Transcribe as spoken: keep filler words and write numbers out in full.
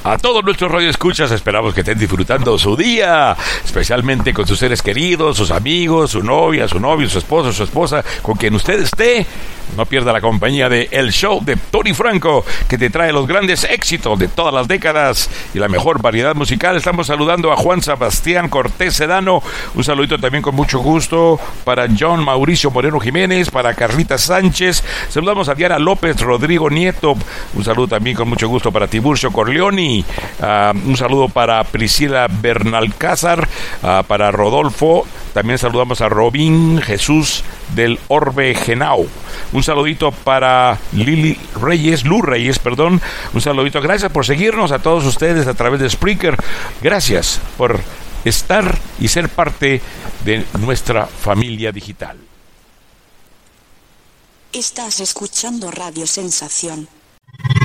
A todos nuestros radioescuchas, esperamos que estén disfrutando su día, especialmente con sus seres queridos, sus amigos, su novia, su novio, su esposo, su esposa, con quien usted esté. No pierda la compañía de El Show de Tony Franco, que te trae los grandes éxitos de todas las décadas y la mejor variedad musical. Estamos saludando a Juan Sebastián Cortés Sedano. Un saludito también con mucho gusto para John Mauricio Moreno Jiménez, para Carlita Sánchez. Saludamos a Diana López, Rodrigo Nieto. Un saludo también con mucho gusto para Tiburcio Corleoni. Uh, un saludo para Priscila Bernalcázar, uh, para Rodolfo. También saludamos a Robín Jesús del Orbe Genao. Un saludito para Lili Reyes, Lu Reyes, perdón. Un saludito. Gracias por seguirnos a todos ustedes a través de Spreaker. Gracias por estar y ser parte de nuestra familia digital. Estás escuchando Radio Sensación.